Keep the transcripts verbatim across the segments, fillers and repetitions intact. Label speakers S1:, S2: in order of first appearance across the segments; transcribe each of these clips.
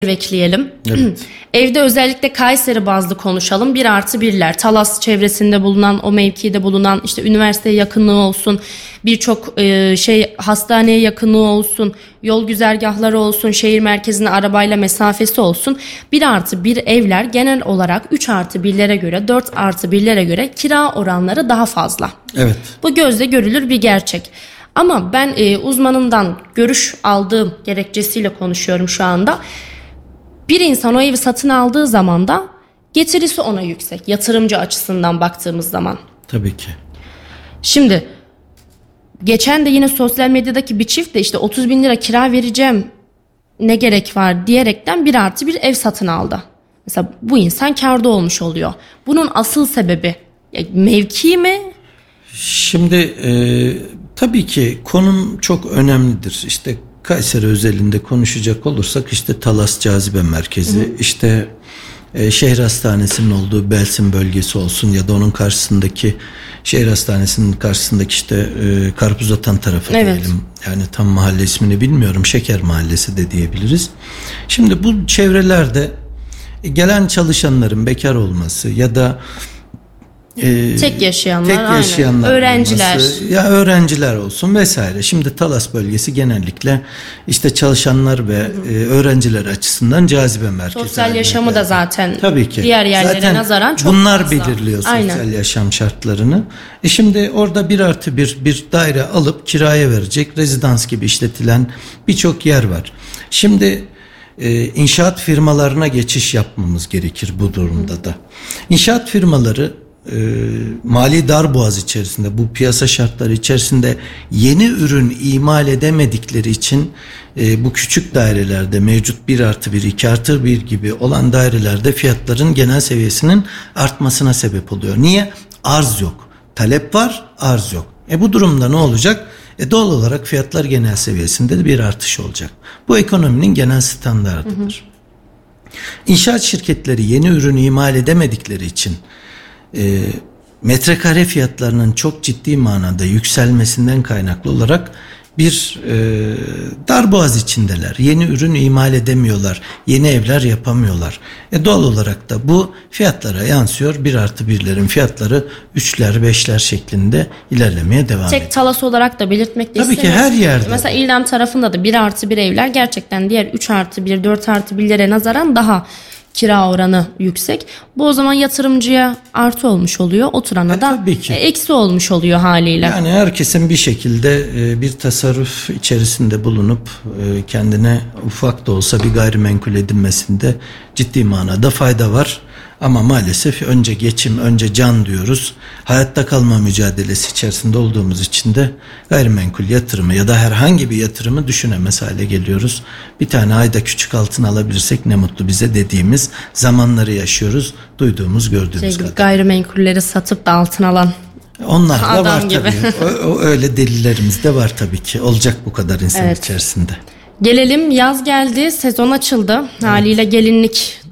S1: bekleyelim.
S2: Evet.
S1: Evde özellikle Kayseri bazlı konuşalım. Bir artı birler, Talas çevresinde bulunan, o mevkide bulunan, işte üniversiteye yakınlığı olsun, birçok e, şey hastaneye yakınlığı olsun, yol güzergahları olsun, şehir merkezine arabayla mesafesi olsun. Bir artı bir evler genel olarak üç artı birlere göre, dört artı birlere göre kira oranları daha fazla.
S2: Evet.
S1: Bu gözle görülür bir gerçek. Ama ben e, uzmanından görüş aldığım gerekçesiyle konuşuyorum şu anda. Bir insan o evi satın aldığı zaman da getirisi ona yüksek. Yatırımcı açısından baktığımız zaman.
S2: Tabii ki.
S1: Şimdi geçen de yine sosyal medyadaki bir çift de işte otuz bin lira kira vereceğim ne gerek var diyerekten bir artı bir ev satın aldı. Mesela bu insan kârda olmuş oluyor. Bunun asıl sebebi mevki mi?
S2: Şimdi e, tabii ki konum çok önemlidir. İşte Kayseri özelinde konuşacak olursak işte Talas Cazibe Merkezi, hı hı. işte e, şehir hastanesinin olduğu Belsin bölgesi olsun ya da onun karşısındaki şehir hastanesinin karşısındaki işte e, Karpuzatan tarafı evet. diyelim. Yani tam mahalle ismini bilmiyorum. Şeker Mahallesi de diyebiliriz. Şimdi bu çevrelerde gelen çalışanların bekar olması ya da
S1: Ee, tek yaşayanlar,
S2: tek yaşayanlar
S1: aynen. öğrenciler
S2: olması, ya öğrenciler olsun vesaire. Şimdi Talas bölgesi genellikle işte çalışanlar ve e, öğrenciler açısından cazibe merkezi.
S1: Sosyal yaşamı geldi. Da zaten
S2: tabii ki.
S1: Diğer yerlere zaten nazaran çok
S2: bunlar
S1: fazla.
S2: belirliyor sosyal
S1: aynen.
S2: yaşam şartlarını. E şimdi orada bir artı bir bir daire alıp kiraya verecek rezidans gibi işletilen birçok yer var. Şimdi e, inşaat firmalarına geçiş yapmamız gerekir bu durumda da. İnşaat firmaları E, mali darboğaz içerisinde, bu piyasa şartları içerisinde yeni ürün imal edemedikleri için e, bu küçük dairelerde mevcut bir artı bir, iki artı bir gibi olan dairelerde fiyatların genel seviyesinin artmasına sebep oluyor. Niye? Arz yok. Talep var, arz yok. E bu durumda ne olacak? E doğal olarak fiyatlar genel seviyesinde de bir artış olacak. Bu ekonominin genel standartıdır. Hı hı. İnşaat şirketleri yeni ürün imal edemedikleri için E, metrekare fiyatlarının çok ciddi manada yükselmesinden kaynaklı olarak bir e, darboğaz içindeler. Yeni ürün imal edemiyorlar. Yeni evler yapamıyorlar. E, doğal olarak da bu fiyatlara yansıyor. Bir artı birlerin fiyatları üçler beşler şeklinde ilerlemeye devam ediyor.
S1: Tek Talas olarak da belirtmek de
S2: Tabii ki her yerde.
S1: Mesela İldam tarafında da bir artı bir evler gerçekten diğer üç artı bir, dört artı birlere nazaran daha kira oranı yüksek. Bu o zaman yatırımcıya artı olmuş oluyor. Oturana e, da e, eksi olmuş oluyor haliyle.
S2: Yani herkesin bir şekilde e, bir tasarruf içerisinde bulunup e, kendine ufak da olsa bir gayrimenkul edinmesinde ciddi manada fayda var. Ama maalesef önce geçim, önce can diyoruz. Hayatta kalma mücadelesi içerisinde olduğumuz için de gayrimenkul yatırımı ya da herhangi bir yatırımı düşünemez hale geliyoruz. Bir tane ayda küçük altın alabilirsek ne mutlu bize dediğimiz zamanları yaşıyoruz. Duyduğumuz, gördüğümüz
S1: şey,
S2: kadar.
S1: Gayrimenkulleri satıp da altın alan
S2: onlar da
S1: adam
S2: var
S1: gibi.
S2: tabii. O, o öyle delillerimiz de var tabii ki. Olacak bu kadar insan evet. içerisinde.
S1: Gelelim, yaz geldi, sezon açıldı. Evet. Haliyle gelinlik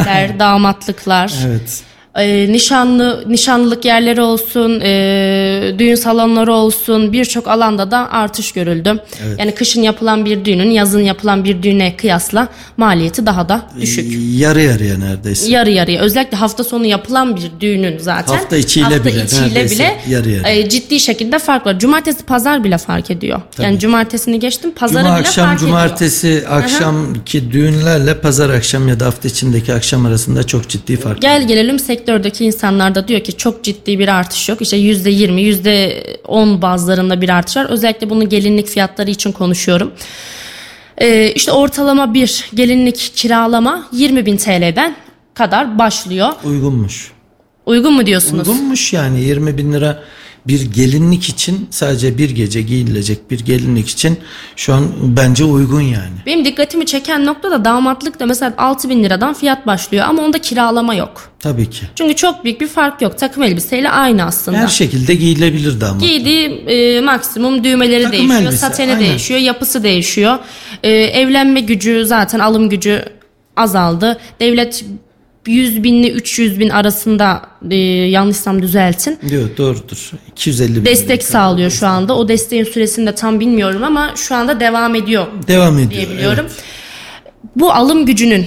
S1: damatlıklar,
S2: evet.
S1: e, nişanlı nişanlılık yerleri olsun, e, düğün salonları olsun, birçok alanda da artış görüldü. Evet. Yani kışın yapılan bir düğünün yazın yapılan bir düğüne kıyasla maliyeti daha da düşük.
S2: Yarı yarıya neredeyse.
S1: Yarı yarıya. Özellikle hafta sonu yapılan bir düğünün zaten
S2: hafta içiyle
S1: hafta
S2: bile,
S1: içiyle bile
S2: yarı yarıya.
S1: E, ciddi şekilde fark var. Cumartesi pazar bile fark ediyor.
S2: Tabii.
S1: Yani cumartesini geçtim, pazarı
S2: Cuma
S1: bile
S2: akşam,
S1: fark
S2: cumartesi
S1: ediyor.
S2: akşamki Aha. düğünlerle pazar akşam ya da hafta içindeki akşam arasında çok ciddi fark
S1: Gel
S2: var.
S1: gelelim sektördeki insanlar da diyor ki çok ciddi bir artış yok. İşte yüzde yirmi, yüzde on bazlarında bir artış var. Özellikle bunu gelinlik fiyatları için konuşuyorum. Ee, işte ortalama bir gelinlik kiralama yirmi bin T L'den kadar başlıyor.
S2: Uygunmuş.
S1: Uygun mu diyorsunuz?
S2: Uygunmuş yani yirmi bin lira bir gelinlik için, sadece bir gece giyilecek bir gelinlik için şu an bence uygun yani.
S1: Benim dikkatimi çeken nokta da damatlık da mesela altı bin liradan fiyat başlıyor ama onda kiralama yok.
S2: Tabii ki.
S1: Çünkü çok büyük bir fark yok. Takım elbiseyle aynı aslında.
S2: Her şekilde giyilebilir damatlık.
S1: Giydiği e, maksimum düğmeleri
S2: takım
S1: değişiyor,
S2: elbise,
S1: sateni
S2: aynen.
S1: değişiyor, yapısı değişiyor. E, evlenme gücü, zaten alım gücü azaldı. Devlet yüz binle üç yüz bin arasında, e, yanlışsam düzeltin.
S2: Yok, doğrudur. iki yüz elli bin
S1: destek sağlıyor şu anda. O desteğin süresini de tam bilmiyorum ama şu anda devam ediyor.
S2: Devam ediyor.
S1: Diyebiliyorum. Evet. bu alım gücünün